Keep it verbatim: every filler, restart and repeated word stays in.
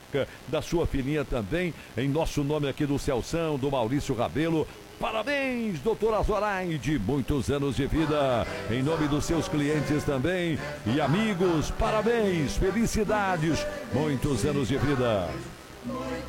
da sua filhinha também, em nosso nome aqui do Celção, do Maurício Rabelo. Parabéns, doutora Zoraide, muitos anos de vida, em nome dos seus clientes também e amigos, parabéns, felicidades, muitos anos de vida.